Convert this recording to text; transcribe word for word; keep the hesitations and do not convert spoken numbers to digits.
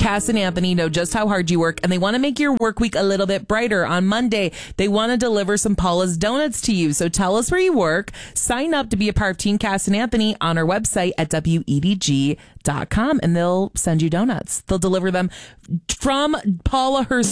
Cass and Anthony know just how hard you work, and they want to make your work week a little bit brighter. On Monday, they want to deliver some Paula's Donuts to you. So tell us where you work. Sign up to be a part of Team Cass and Anthony on our website at W E D G dot com, and they'll send you donuts. They'll deliver them from Paula herself.